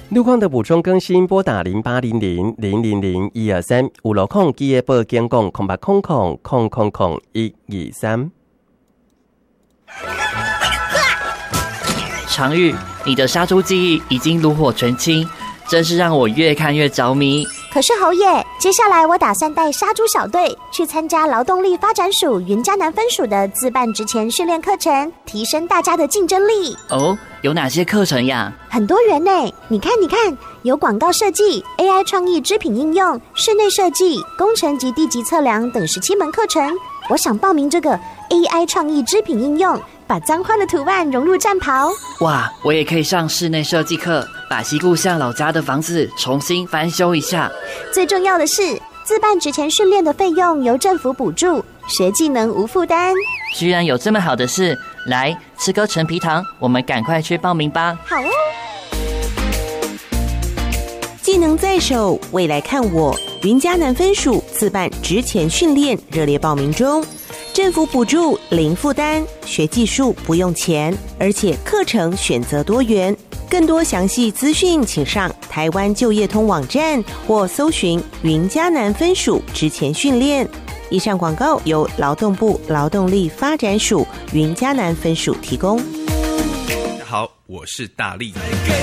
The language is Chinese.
路况的补充更新，拨打0800000123，有路况记得报警讲0800000123。 常玉，你的杀猪技艺已经炉火纯青，真是让我越看越着迷。 可是侯爷，接下来我打算带杀猪小队去参加劳动力发展署云嘉南分署的自办职前训练课程，提升大家的竞争力。 哦，有哪些课程呀？ 很多元呢，你看，有广告设计、AI 创意织品应用、室内设计、工程及地级测量等17门课程。我想报名这个 AI 创意织品应用，把脏花的图案融入战袍。 哇，我也可以上室内设计课，把西故乡老家的房子重新翻修一下。 最重要的是，自办职前训练的费用由政府补助，学技能无负担。 居然有这么好的事，来吃颗陈皮糖，我们赶快去报名吧。 好哦。 技能在手，未来看我。云嘉南分署自办职前训练热烈报名中，政府补助零负担，学技术不用钱，而且课程选择多元。更多详细资讯请上台湾就业通网站或搜寻云嘉南分署职前训练。以上广告由劳动部劳动力发展署云嘉南分署提供。 好，我是大力。